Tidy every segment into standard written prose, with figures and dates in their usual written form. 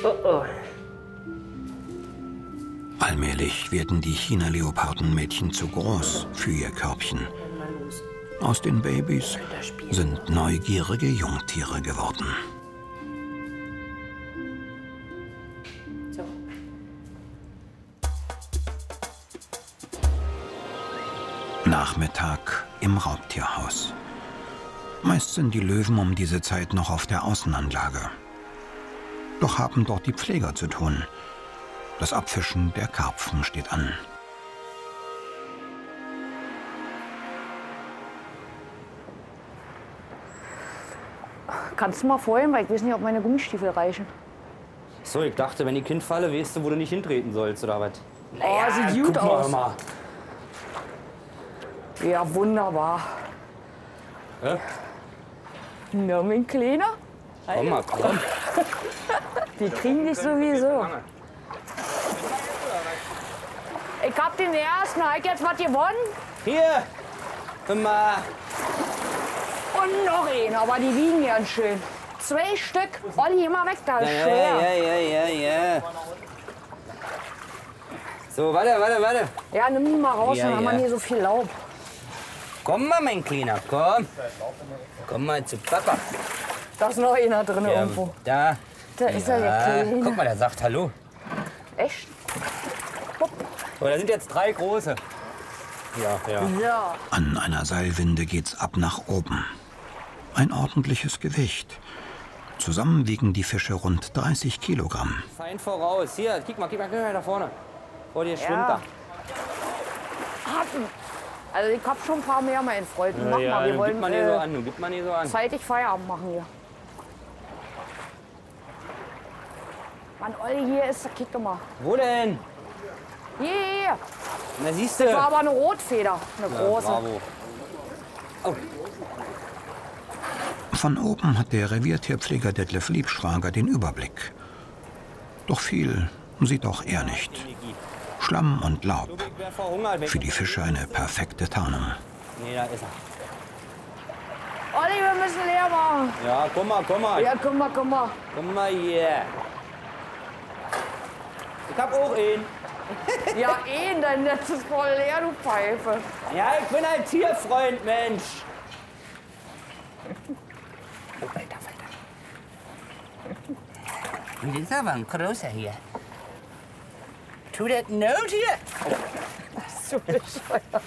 oh. Allmählich werden die China-Leopardenmädchen zu groß für ihr Körbchen. Aus den Babys sind neugierige Jungtiere geworden. So. Nachmittag im Raubtierhaus. Meist sind die Löwen um diese Zeit noch auf der Außenanlage. Doch haben dort die Pfleger zu tun. Das Abfischen der Karpfen steht an. Kannst du mal vorhin, weil ich weiß nicht, ob meine Gummistiefel reichen. So, ich dachte, wenn die Kind falle, weißt du, wo du nicht hintreten sollst, oder was? Oh, sieht gut guck mal, aus. hör mal. Ja, wunderbar. Ja? Na, mein Kleiner. Komm mal, komm. Die kriegen dich sowieso. Ich hab den ersten. Hab ich jetzt was gewonnen? Hier! Immer. Und noch einen, aber die wiegen ganz schön. 2 Stück. Olli, immer weg, da ist schwer. Ja. So, warte. Ja, nimm die mal raus, Ja, dann haben wir ja. nicht so viel Laub. Komm mal, mein Kleiner, komm. Komm mal zu Papa. Da ist noch einer drin Ja, irgendwo. da. Da ist er, der Ja, Kleine. guck mal, der sagt Hallo. Echt? So, da sind jetzt 3 große. Ja. Ja. An einer Seilwinde geht's ab nach oben. Ein ordentliches Gewicht. Zusammen wiegen die Fische rund 30 Kilogramm. Fein voraus. Hier, guck mal da vorne. Vor dir schwimmt Ja. er. Hatten. Also ich hab schon ein paar mehr, mein Freund. Mach mal, wir nun wollen gib mal nicht so an, gib mal nicht so an. zeitig Feierabend machen hier. Mann, Olli, hier ist, kick doch mal. Wo denn? Hier. Na, siehst Das du. war aber eine Rotfeder, eine große. Bravo. Oh, Von oben hat der Reviertierpfleger Detlef Liebschwager den Überblick. Doch viel sieht auch er nicht. Schlamm und Laub. ich wär verhungert. Wenn Für die Fische eine perfekte Tarnung. Nee, da ist er. Olli, wir müssen leer machen. Ja, komm mal. Ja, komm mal. Komm mal hier. Ich hab auch ihn. Ja, dein Netz ist voll leer, du Pfeife. Ja, ich bin ein Tierfreund, Mensch. Oh, weiter. Und das ist aber ein großer hier. Tut das not hier? So bescheuert.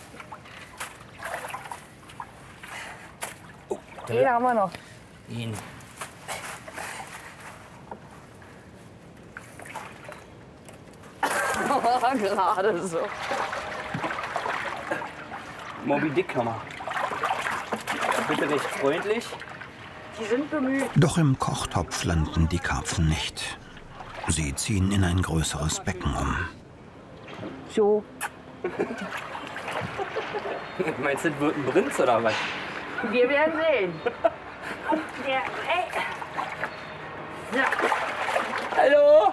Den haben wir noch. Ihn. Gerade so. Moby Dick nochmal. Bitte recht freundlich. Die sind bemüht. Doch im Kochtopf landen die Karpfen nicht. Sie ziehen in ein größeres Becken um. So. Meinst du, das wird ein Prinz oder was? Wir werden sehen. Ja, ey. Ja. Hallo?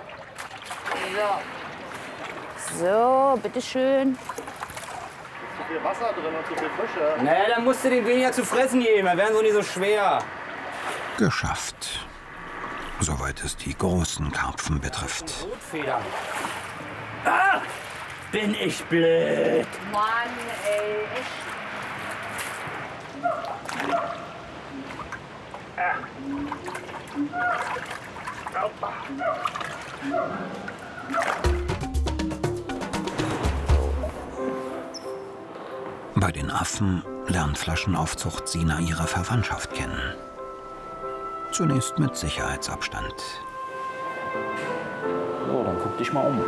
So, bitteschön. Zu viel Wasser drin und zu viel Fische. Naja, dann musst du den weniger zu fressen geben, dann wären so nicht so schwer. Geschafft. Soweit es die großen Karpfen betrifft. Rotfedern. Ah! Bin ich blöd. Mann, ey. Echt. Bei den Affen lernt Flaschenaufzucht Sina ihre Verwandtschaft kennen. Zunächst mit Sicherheitsabstand. So, dann guck dich mal um.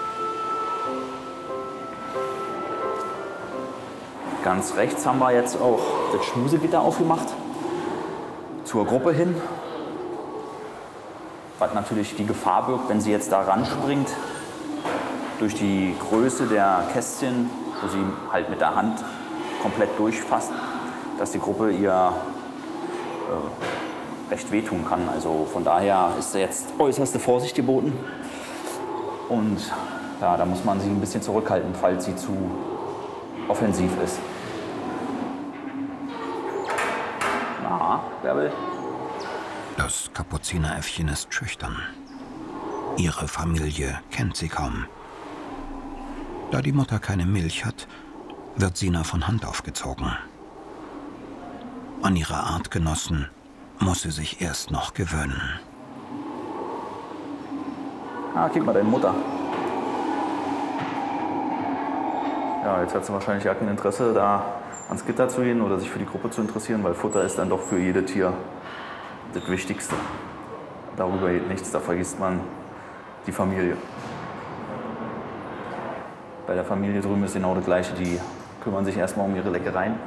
Ganz rechts haben wir jetzt auch das Schmusegitter aufgemacht. Zur Gruppe hin. Was natürlich die Gefahr birgt, wenn sie jetzt da ranspringt, durch die Größe der Kästchen, wo sie halt mit der Hand komplett durchfasst, dass die Gruppe ihr recht wehtun kann. Also von daher ist jetzt äußerste Vorsicht geboten. Und ja, da muss man sich ein bisschen zurückhalten, falls sie zu offensiv ist. Na, Bärbel? Das Kapuzineräffchen ist schüchtern. Ihre Familie kennt sie kaum. Da die Mutter keine Milch hat, wird Sina von Hand aufgezogen. An ihre Artgenossen muss sie sich erst noch gewöhnen. Ah, guck mal, deine Mutter. Ja, jetzt hat sie wahrscheinlich gar kein Interesse, da ans Gitter zu gehen oder sich für die Gruppe zu interessieren, weil Futter ist dann doch für jedes Tier das Wichtigste. Darüber geht nichts, da vergisst man die Familie. Bei der Familie drüben ist genau das Gleiche, die kümmern sich erstmal um ihre Leckereien.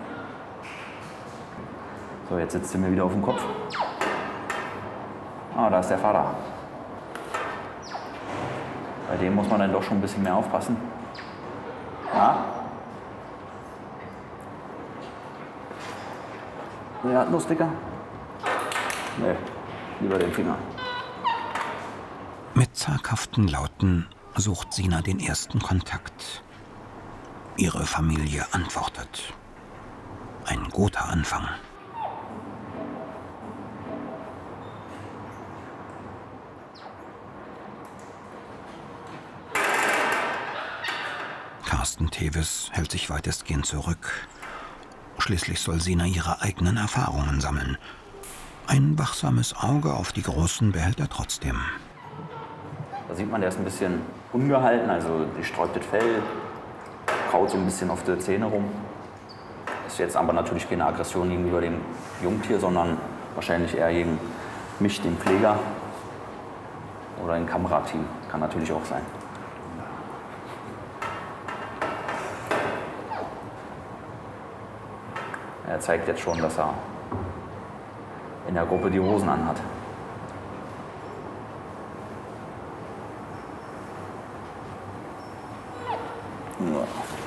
So, jetzt sitzt sie mir wieder auf dem Kopf. Ah, da ist der Vater. Bei dem muss man dann doch schon ein bisschen mehr aufpassen. Ja? Ja, Nussdicker? Nee, lieber den Finger. Mit zaghaften Lauten sucht Sina den ersten Kontakt. Ihre Familie antwortet. Ein guter Anfang. Carsten Tevis hält sich weitestgehend zurück. Schließlich soll Sina ihre eigenen Erfahrungen sammeln. Ein wachsames Auge auf die Großen behält er trotzdem. Da sieht man, der ist ein bisschen ungehalten, also die sträubt das Fell, kaut so ein bisschen auf die Zähne rum. Ist jetzt aber natürlich keine Aggression gegenüber dem Jungtier, sondern wahrscheinlich eher gegen mich, den Pfleger oder ein Kamerateam. Kann natürlich auch sein. Er zeigt jetzt schon, dass er in der Gruppe die Hosen anhat. Ja.